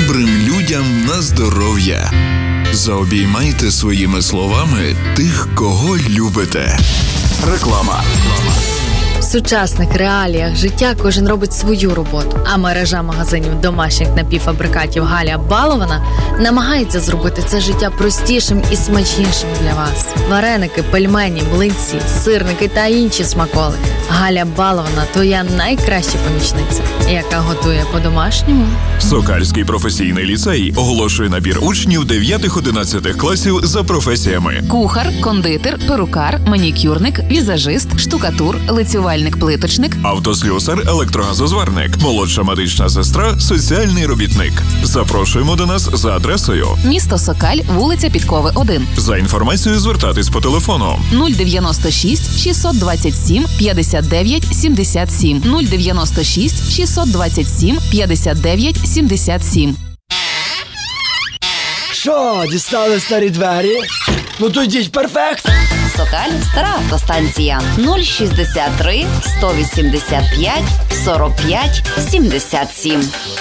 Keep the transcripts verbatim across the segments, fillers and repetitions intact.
Добрим людям на здоров'я. Заобіймайте своїми словами тих, кого любите. Реклама. В сучасних реаліях життя кожен робить свою роботу, а мережа магазинів домашніх напівфабрикатів Галя Балована намагається зробити це життя простішим і смачнішим для вас. Вареники, пельмені, млинці, сирники та інші смаколики. Галя Балована – твоя найкраща помічниця, яка готує по-домашньому. Сокальський професійний ліцей оголошує набір учнів дев'ятих-одинадцятих класів за професіями. Кухар, кондитер, перукар, манікюрник, візажист, штукатур, лицювальник-плиточник, Автослюсар, електрогазозварник, молодша медична сестра, соціальний робітник. Запрошуємо до нас за адресою. місто Сокаль, вулиця Підкови, один. За інформацією звертатись по телефону. нуль дев'яносто шість шістсот двадцять сім п'ятдесят дев'ять сімдесят сім. нуль дев'яносто шість шістсот двадцять сім п'ятдесят дев'ять сімдесят сім. Що, дістали старі двері? Ну то йдіть, перфект! Сокаль, стара автостанція. нуль шістдесят три сто вісімдесят п'ять сорок п'ять сімдесят сім.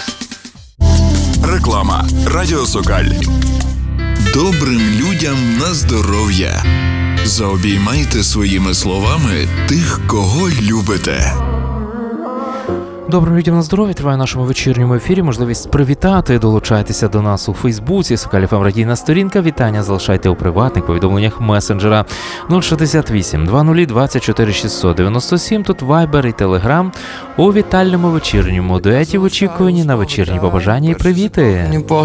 Реклама. Радіо Сокаль. Добрим людям на здоров'я. Заобіймайте своїми словами тих, кого любите. Добрим людям на здоров'я, триває в нашому вечірньому ефірі можливість привітати, долучайтеся до нас у Фейсбуці, Сокаль еф ем радійна сторінка, вітання залишайте у приватних повідомленнях месенджера нуль шістдесят вісім двадцять двадцять чотири шістсот дев'яносто сім, тут Вайбер і Телеграм. У вітальному вечірньому дуеті в очікуванні на вечірні побажання і привіти.